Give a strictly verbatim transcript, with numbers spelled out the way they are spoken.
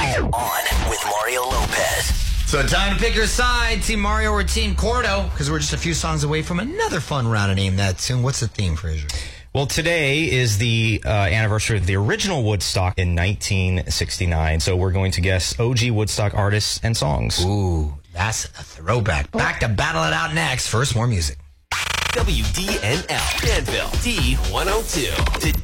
On with Mario Lopez. So time to pick your side, Team Mario or Team Cordo, because we're just a few songs away from another fun round of Name That Tune. What's the theme, Fraser? Well, today is the uh, anniversary of the original Woodstock in nineteen sixty-nine, so we're going to guess O G Woodstock artists and songs. Ooh, that's a throwback. Back to battle it out next. First, more music. W D N L, Danville, D one oh two.